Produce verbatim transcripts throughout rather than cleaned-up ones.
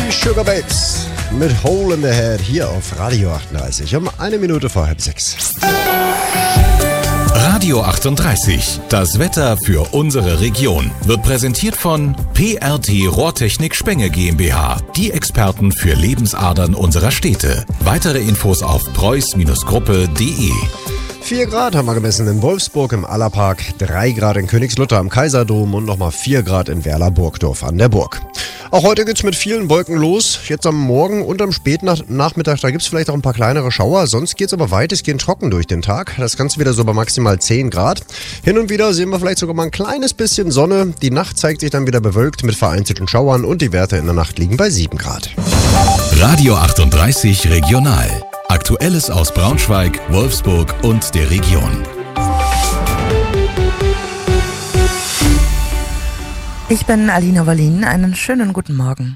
Die Sugar Babes mit Hole in the Head hier auf Radio achtunddreißig um eine Minute vor halb sechs. Radio achtunddreißig, das Wetter für unsere Region, wird präsentiert von P R T Rohrtechnik Spenge GmbH, die Experten für Lebensadern unserer Städte. Weitere Infos auf preuß Gruppe punkt de. vier Grad haben wir gemessen in Wolfsburg im Allerpark, drei Grad in Königslutter am Kaiserdom und nochmal vier Grad in Werla-Burgdorf an der Burg. Auch heute geht's mit vielen Wolken los. Jetzt am Morgen und am Spätnachmittag, da gibt's vielleicht auch ein paar kleinere Schauer. Sonst geht's aber weitestgehend trocken durch den Tag. Das Ganze wieder so bei maximal zehn Grad. Hin und wieder sehen wir vielleicht sogar mal ein kleines bisschen Sonne. Die Nacht zeigt sich dann wieder bewölkt mit vereinzelten Schauern und die Werte in der Nacht liegen bei sieben Grad. Radio achtunddreißig Regional. Aktuelles aus Braunschweig, Wolfsburg und der Region. Ich bin Alina Wallin, einen schönen guten Morgen.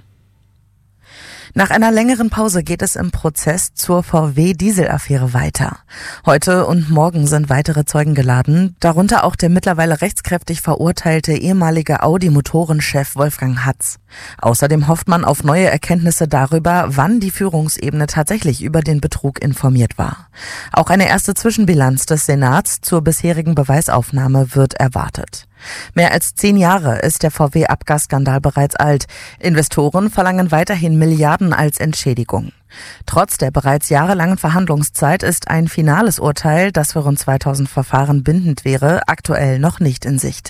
Nach einer längeren Pause geht es im Prozess zur V W-Diesel-Affäre weiter. Heute und morgen sind weitere Zeugen geladen, darunter auch der mittlerweile rechtskräftig verurteilte ehemalige Audi-Motorenchef Wolfgang Hatz. Außerdem hofft man auf neue Erkenntnisse darüber, wann die Führungsebene tatsächlich über den Betrug informiert war. Auch eine erste Zwischenbilanz des Senats zur bisherigen Beweisaufnahme wird erwartet. Mehr als zehn Jahre ist der V W-Abgasskandal bereits alt. Investoren verlangen weiterhin Milliarden als Entschädigung. Trotz der bereits jahrelangen Verhandlungszeit ist ein finales Urteil, das für rund zweitausend Verfahren bindend wäre, aktuell noch nicht in Sicht.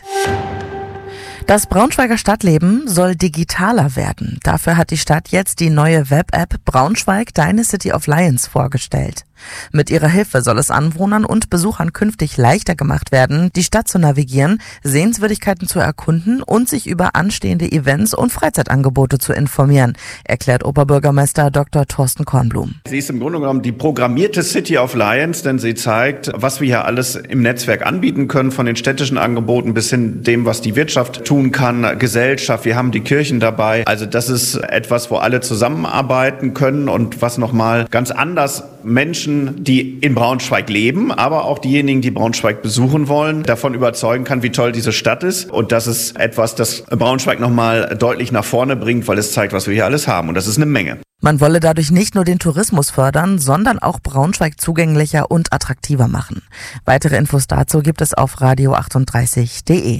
Das Braunschweiger Stadtleben soll digitaler werden. Dafür hat die Stadt jetzt die neue Web-App Braunschweig Deine City of Lions vorgestellt. Mit ihrer Hilfe soll es Anwohnern und Besuchern künftig leichter gemacht werden, die Stadt zu navigieren, Sehenswürdigkeiten zu erkunden und sich über anstehende Events und Freizeitangebote zu informieren, erklärt Oberbürgermeister Doktor Thorsten Kornblum. Sie ist im Grunde genommen die programmierte City of Lions, denn sie zeigt, was wir hier alles im Netzwerk anbieten können, von den städtischen Angeboten bis hin dem, was die Wirtschaft tun kann, Gesellschaft, wir haben die Kirchen dabei. Also das ist etwas, wo alle zusammenarbeiten können und was nochmal ganz anders Menschen, die in Braunschweig leben, aber auch diejenigen, die Braunschweig besuchen wollen, davon überzeugen kann, wie toll diese Stadt ist. Und das ist etwas, das Braunschweig nochmal deutlich nach vorne bringt, weil es zeigt, was wir hier alles haben. Und das ist eine Menge. Man wolle dadurch nicht nur den Tourismus fördern, sondern auch Braunschweig zugänglicher und attraktiver machen. Weitere Infos dazu gibt es auf radio achtunddreißig punkt de.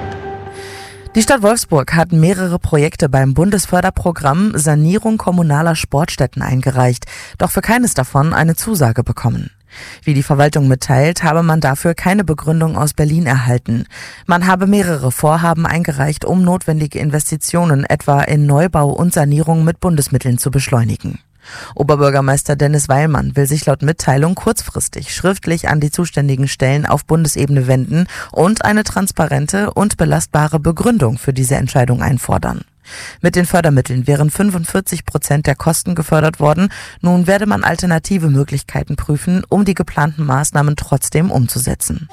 Die Stadt Wolfsburg hat mehrere Projekte beim Bundesförderprogramm Sanierung kommunaler Sportstätten eingereicht, doch für keines davon eine Zusage bekommen. Wie die Verwaltung mitteilt, habe man dafür keine Begründung aus Berlin erhalten. Man habe mehrere Vorhaben eingereicht, um notwendige Investitionen etwa in Neubau und Sanierung mit Bundesmitteln zu beschleunigen. Oberbürgermeister Dennis Weilmann will sich laut Mitteilung kurzfristig schriftlich an die zuständigen Stellen auf Bundesebene wenden und eine transparente und belastbare Begründung für diese Entscheidung einfordern. Mit den Fördermitteln wären fünfundvierzig Prozent der Kosten gefördert worden. Nun werde man alternative Möglichkeiten prüfen, um die geplanten Maßnahmen trotzdem umzusetzen.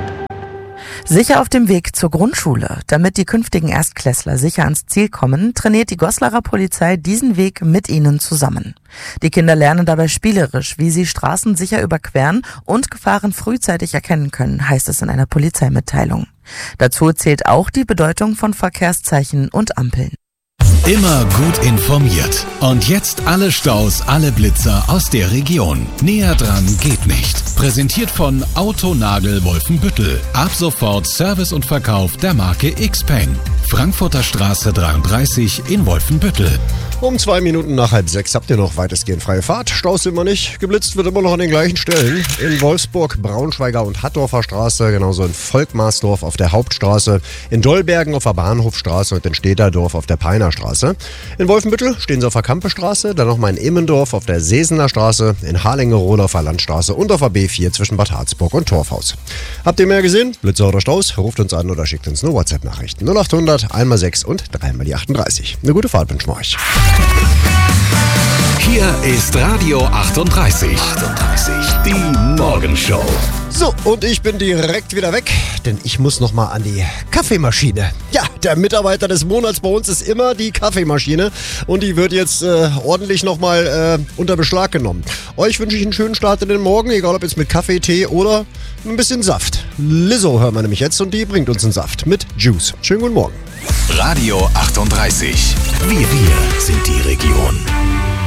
Sicher auf dem Weg zur Grundschule. Damit die künftigen Erstklässler sicher ans Ziel kommen, trainiert die Goslarer Polizei diesen Weg mit ihnen zusammen. Die Kinder lernen dabei spielerisch, wie sie Straßen sicher überqueren und Gefahren frühzeitig erkennen können, heißt es in einer Polizeimitteilung. Dazu zählt auch die Bedeutung von Verkehrszeichen und Ampeln. Immer gut informiert. Und jetzt alle Staus, alle Blitzer aus der Region. Näher dran geht nicht. Präsentiert von Autonagel Wolfenbüttel. Ab sofort Service und Verkauf der Marke Xpeng. Frankfurter Straße dreiunddreißig in Wolfenbüttel. Um zwei Minuten nach halb sechs habt ihr noch weitestgehend freie Fahrt. Staus sind wir nicht. Geblitzt wird immer noch an den gleichen Stellen. In Wolfsburg, Braunschweiger und Hattorfer Straße, genauso in Volkmarsdorf auf der Hauptstraße, in Dollbergen auf der Bahnhofstraße und in Städterdorf auf der Peinerstraße. In Wolfenbüttel stehen sie auf der Kampestraße, dann nochmal in Immendorf auf der Sesener Straße, in Harlingerode auf der Landstraße und auf der B vier zwischen Bad Harzburg und Torfhaus. Habt ihr mehr gesehen? Blitzer oder Staus? Ruft uns an oder schickt uns eine WhatsApp-Nachricht. null achthundert, einmal sechs und dreimal die achtunddreißig. Eine gute Fahrt wünschen wir euch. Hier ist Radio achtunddreißig. achtunddreißig. Die Morgenshow. So, und ich bin direkt wieder weg, denn ich muss nochmal an die Kaffeemaschine. Ja, der Mitarbeiter des Monats bei uns ist immer die Kaffeemaschine und die wird jetzt äh, ordentlich nochmal äh, unter Beschlag genommen. Euch wünsche ich einen schönen Start in den Morgen, egal ob jetzt mit Kaffee, Tee oder ein bisschen Saft. Lizzo hören wir nämlich jetzt und die bringt uns einen Saft mit Juice. Schönen guten Morgen. Radio achtunddreißig. Wir, wir sind